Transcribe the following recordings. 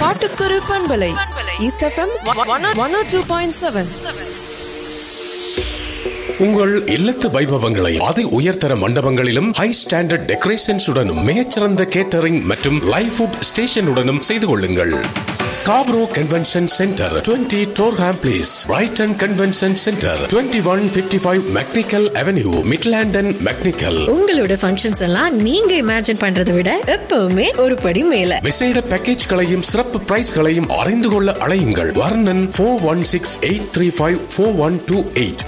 காட்டுக்குரு பண்பலை east FM 102.7. உங்கள் இல்லத்து வைபவங்களை அதி உயர்தர மண்டபங்களிலும் ஹை ஸ்டாண்டர்ட் டெக்கரேஷன்ஸ் உடனும் மிகச்சிறந்த கேட்டரிங் மற்றும் லைவ் ஃபுட் ஸ்டேஷனுடனும் செய்து கொள்ளுங்கள். Scarborough convention centre 20 Durham place, Brayton convention centre 2155 mechanical avenue, மிட்லாண்டன் mechanical. உங்களோட ஃபங்க்ஷன்ஸ் எல்லாம் நீங்க இமேஜின் பண்றதை விட எப்பவுமே ஒரு படி மேல. விசேட பேக்கேஜ்களையும் சிறப்பு பிரைஸ்களையும் அறிந்து கொள்ள அழையுங்கள். வர்ணன் 416-835-4128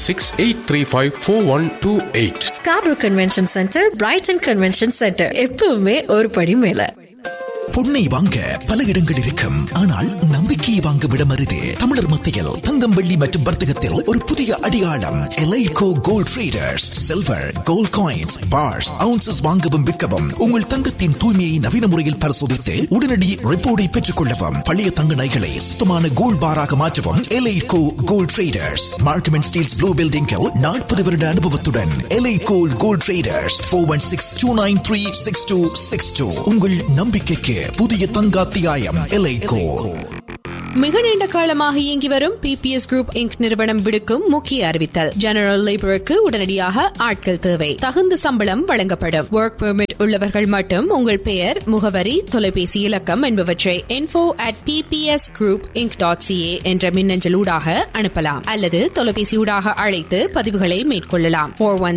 416-835-4128. Scarborough convention centre, Brayton convention centre, எப்பவுமே ஒரு படி மேல. பொன்னை வாங்க பல இடங்கள் இருக்கும், ஆனால் நம்பிக்கையை வாங்கும் இடம் அரிது. தமிழர் மத்தியில் தங்கம், வெள்ளி மற்றும் வர்த்தகத்தில் ஒரு புதிய அடையாளம் எலைகோ gold traders. Silver, gold coins, parse, ounces வாங்கவும் விற்கவும், உங்கள் தங்கத்தின் தூய்மையை நவீன முறையில் பரிசோதித்து உடனடி ரிப்போர்ட்டை பெற்றுக் கொள்ளவும், பழைய தங்க நகைகளை சுத்தமான கோல்ட் பாராக மாற்றவும் எலைகோ gold traders. Markham and Steeles blue பில்டிங்கில் 40 வருட அனுபவத்துடன் எலைகோ கோல்ட் ட்ரேடர்ஸ். 416-293-6262. உங்கள் நம்பிக்கைக்கு புதிய தங்காத்தியாயம் எலைகோ. மிக நீண்ட காலமாக இயங்கி வரும் பிபிஎஸ் குரூப் இன்க் நிறுவனம் விடுக்கும் முக்கிய அறிவித்தல். ஜெனரல் லேபருக்கு உடனடியாக ஆட்கள் தேவை. தகுந்த சம்பளம் வழங்கப்படும். ஒர்க் பெர்மிட் உள்ளவர்கள் மட்டும் உங்கள் பெயர், முகவரி, தொலைபேசி இலக்கம் என்பவற்றை info@ppsgroupinc.ca என்ற மின்னஞ்சல் ஊடாக அனுப்பலாம், அல்லது தொலைபேசி ஊடாக அழைத்து பதிவுகளை மேற்கொள்ளலாம்.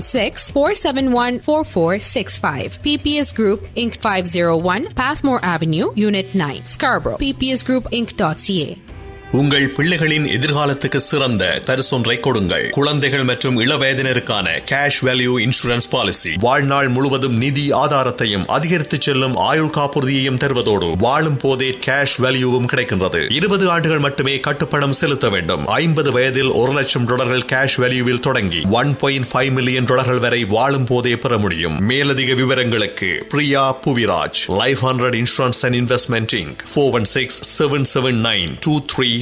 416-471-4465. PBS group Inc 501 Passmore avenue, unit 9, Scarborough. ppsgroupinc.ca. உங்கள் பிள்ளைகளின் எதிர்காலத்துக்கு சிறந்த பரிசொன்றை கொடுங்கள். குழந்தைகள் மற்றும் இளவயதினருக்கான கேஷ் வேல்யூ இன்சூரன்ஸ் பாலிசி வாழ்நாள் முழுவதும் நிதி ஆதாரத்தையும் அதிகரித்து செல்லும் ஆயுள் காப்புறுதியையும் தருவதோடு வாழும் போதே கேஷ் வேல்யூவும் கிடைக்கின்றது. 20 ஆண்டுகள் மட்டுமே கட்டுப்பணம் செலுத்த வேண்டும். 50 வயதில் $1,00,000 கேஷ் வேல்யூவில் தொடங்கி $1.5 மில்லியன் வரை வாழும் போதே பெற முடியும். மேலதிக விவரங்களுக்கு Priya Puviraj, life 100 insurance and investment Inc. 416-779-2323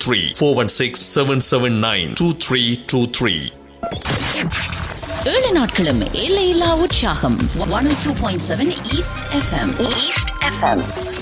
416-779-2323. 7 நாட்களும் எல்லையில்லா உற்சாகம். 102.7 ஈஸ்ட் எஃப்எம்.